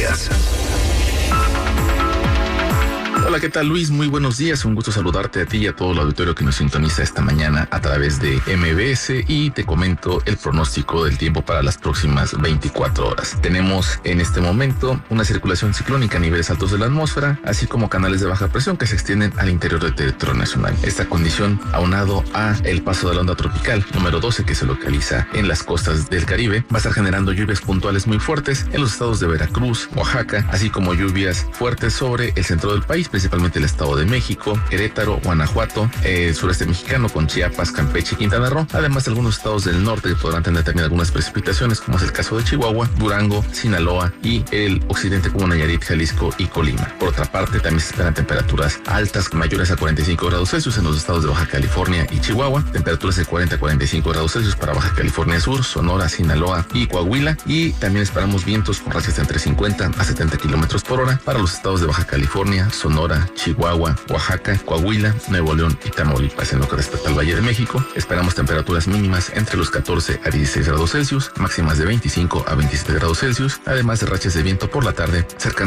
Noticias. Hola, ¿qué tal, Luis? Muy buenos días. Un gusto saludarte a ti y a todo el auditorio que nos sintoniza esta mañana a través de MBS, y te comento el pronóstico del tiempo para las próximas 24 horas. Tenemos en este momento una circulación ciclónica a niveles altos de la atmósfera, así como canales de baja presión que se extienden al interior del territorio nacional. Esta condición, aunado a el paso de la onda tropical número 12 que se localiza en las costas del Caribe, va a estar generando lluvias puntuales muy fuertes en los estados de Veracruz, Oaxaca, así como lluvias fuertes sobre el centro del país, principalmente el Estado de México, Querétaro, Guanajuato, el sureste mexicano con Chiapas, Campeche y Quintana Roo, además de algunos estados del norte que podrán tener también algunas precipitaciones, como es el caso de Chihuahua, Durango, Sinaloa y el occidente como Nayarit, Jalisco y Colima. Por otra parte, también se esperan temperaturas altas mayores a 45 grados Celsius en los estados de Baja California y Chihuahua, temperaturas de 40 a 45 grados Celsius para Baja California Sur, Sonora, Sinaloa y Coahuila, y también esperamos vientos con rachas de entre 50 a 70 kilómetros por hora para los estados de Baja California, Sonora, Chihuahua, Oaxaca, Coahuila, Nuevo León y Tamaulipas. En lo que respecta al Valle de México, esperamos temperaturas mínimas entre los 14 a 16 grados Celsius, máximas de 25 a 27 grados Celsius, además de rachas de viento por la tarde cercanas